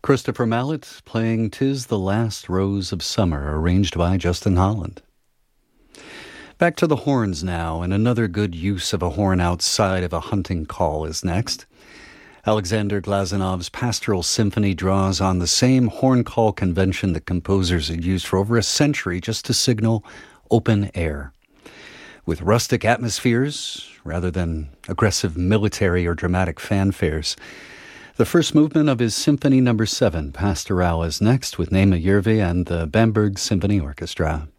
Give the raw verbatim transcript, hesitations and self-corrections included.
Christopher Mallet playing "'Tis the Last Rose of Summer," arranged by Justin Holland. Back to the horns now, and another good use of a horn outside of a hunting call is next. Alexander Glazunov's Pastoral Symphony draws on the same horn call convention that composers had used for over a century just to signal open air. With rustic atmospheres, rather than aggressive military or dramatic fanfares. The first movement of his Symphony Number seven, Pastoral, is next with Nema Järvi and the Bamberg Symphony Orchestra.